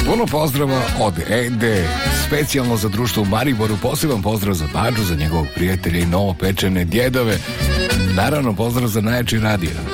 Puno pozdrava od Ede, specijalno za društvo u Mariboru, poseban pozdrav za Bađu, za njegovog prijatelja i novopečene djedove. Naravno, pozdrav za najjači radio.